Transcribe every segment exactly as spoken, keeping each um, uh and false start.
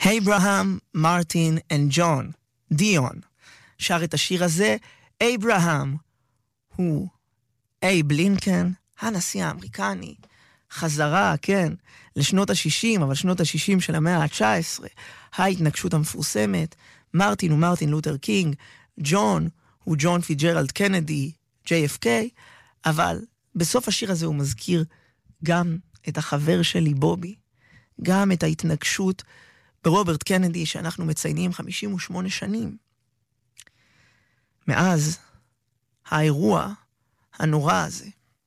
אברהם, מרטין וג'ון דיון שר את השיר הזה. אברהם הוא אייב לינקן, הנשיא האמריקני, חזרה, כן, לשנות ה-שישים, אבל שנות ה-שישים של המאה ה-תשע עשרה, ההתנגשות המפורסמת. מרטין הוא מרטין לותר קינג, ג'ון הוא ג'ון פיג'רלד קנדי, ג'יי אף קיי, אבל בסוף השיר הזה הוא מזכיר גם את החבר שלי בובי, גם את ההתנגשות ברוברט קנדי שאנחנו מציינים חמישים ושמונה שנים. מאז האירוע הנורא הזה.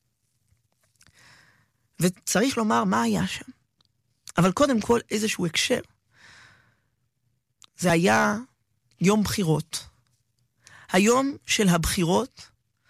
וצריך לומר מה היה שם. אבל קודם כל איזשהו הקשר. זה היה יום בחירות. היום של הבחירות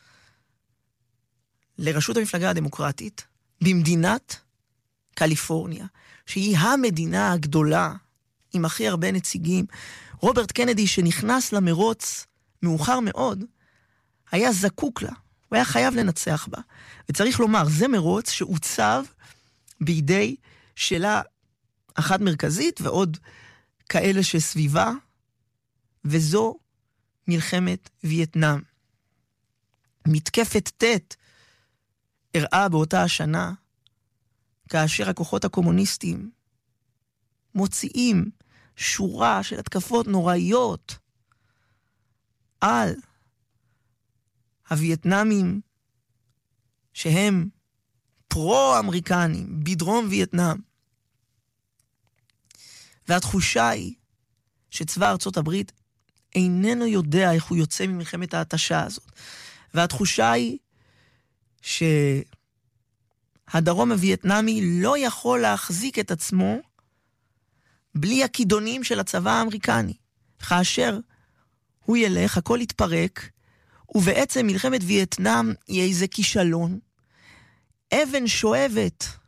לראשות המפלגה הדמוקרטית במדינת קליפורניה, שהיא המדינה הגדולה עם הכי הרבה נציגים. רוברט קנדי שנכנס למרוץ מאוחר מאוד, היה זקוק לה. הוא היה חייב לנצח בה. וצריך לומר, זה מרוץ שעוצב בידי שאלה אחת מרכזית ועוד כאלה שסביבה, וזו מלחמת וייטנאם. מתקפת ט' הראה באותה השנה, כאשר הכוחות הקומוניסטים מוציאים שורה של התקפות נוראיות על הווייטנאמים שהם פרו-אמריקנים בדרום וייטנאם. והתחושה היא שצבא ארצות הברית איננו יודע איך הוא יוצא ממלחמת ההתשה הזאת. והתחושה היא שהדרום הווייטנאמי לא יכול להחזיק את עצמו בלי הכידונים של הצבא האמריקני. כאשר הוא ילך, הכל יתפרק, ובעצם מלחמת וייטנאם היא איזה כישלון. אבן שואבת